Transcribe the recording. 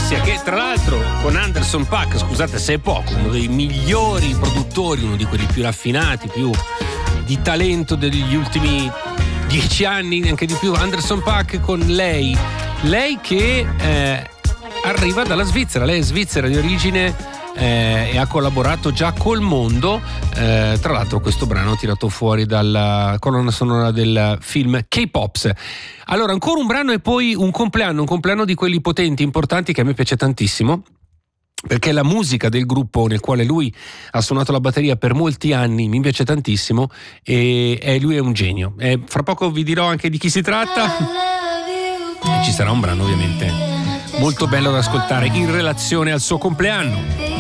Galizia, che tra l'altro con Anderson .Paak, scusate se è poco, uno dei migliori produttori, uno di quelli più raffinati, più di talento degli ultimi 10 anni, anche di più. Anderson .Paak con lei che arriva dalla Svizzera, lei è svizzera di origine e ha collaborato già col Mondo, tra l'altro questo brano tirato fuori dalla colonna sonora del film K-Pops. Allora ancora un brano e poi un compleanno di quelli potenti, importanti, che a me piace tantissimo, perché la musica del gruppo nel quale lui ha suonato la batteria per molti anni mi piace tantissimo e lui è un genio. Fra poco vi dirò anche di chi si tratta e ci sarà un brano ovviamente molto bello da ascoltare in relazione al suo compleanno.